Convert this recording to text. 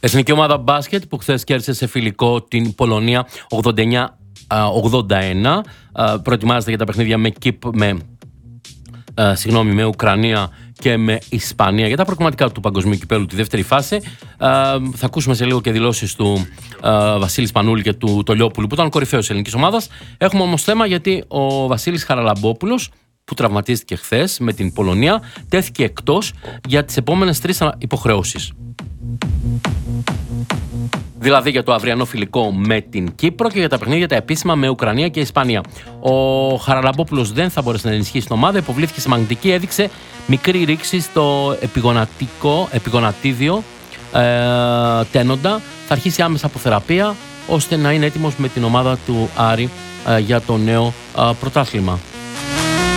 Εθνική ομάδα μπάσκετ που χθες κέρδισε σε φιλικό την Πολωνία 89-81. Προετοιμάζεται για τα παιχνίδια με Ουκρανία και με Ισπανία για τα προκριματικά του Παγκοσμίου Κυπέλλου, τη δεύτερη φάση. Θα ακούσουμε σε λίγο και δηλώσεις του Βασίλη Σπανούλη και του Τολιόπουλου, που ήταν κορυφαίος της ελληνικής ομάδας. Έχουμε όμως θέμα, γιατί ο Βασίλης Χαραλαμπόπουλος, που τραυματίστηκε χθες με την Πολωνία, τέθηκε εκτός για τις επόμενες 3 υποχρεώσεις. Δηλαδή για το αυριανό φιλικό με την Κύπρο και για τα παιχνίδια τα επίσημα με Ουκρανία και Ισπανία. Ο Χαραλαμπόπουλος δεν θα μπορέσει να ενισχύσει την ομάδα, υποβλήθηκε σε μαγνητική, έδειξε μικρή ρήξη στο επιγονατίδιο τένοντα. Θα αρχίσει άμεσα από θεραπεία, ώστε να είναι έτοιμος με την ομάδα του Άρη για το νέο πρωτάθλημα.